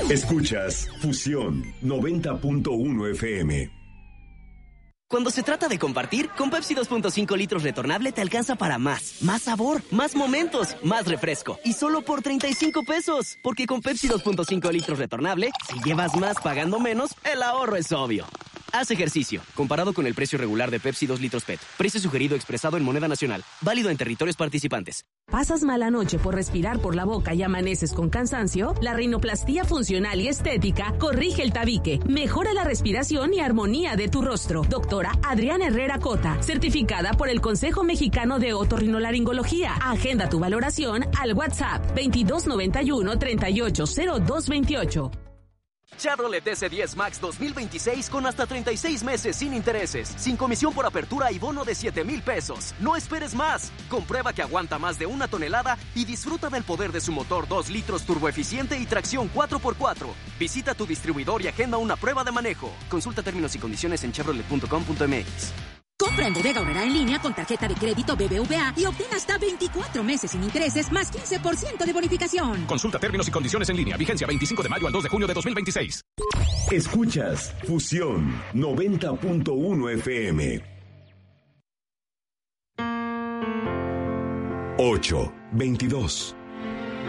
Escuchas Fusión 90.1 FM. Cuando se trata de compartir, con Pepsi 2.5 litros retornable te alcanza para más. Más sabor, más momentos, más refresco. Y solo por 35 pesos. Porque con Pepsi 2.5 litros retornable, si llevas más pagando menos, el ahorro es obvio. Haz ejercicio. Comparado con el precio regular de Pepsi 2 litros PET. Precio sugerido expresado en moneda nacional. Válido en territorios participantes. ¿Pasas mala noche por respirar por la boca y amaneces con cansancio? La rinoplastia funcional y estética corrige el tabique, mejora la respiración y armonía de tu rostro. Doctora Adriana Herrera Cota, certificada por el Consejo Mexicano de Otorrinolaringología. Agenda tu valoración al WhatsApp 2291 380228. Chevrolet S10 Max 2026 con hasta 36 meses sin intereses, sin comisión por apertura y bono de 7,000 pesos. No esperes más. Comprueba que aguanta más de 1 tonelada y disfruta del poder de su motor 2 litros turboeficiente y tracción 4x4. Visita tu distribuidor y agenda una prueba de manejo. Consulta términos y condiciones en chevrolet.com.mx. Compra en Bodega Aurrera en línea con tarjeta de crédito BBVA y obtén hasta 24 meses sin intereses más 15% de bonificación. Consulta términos y condiciones en línea. Vigencia 25 de mayo al 2 de junio de 2026. Escuchas Fusión 90.1 FM. 8:22.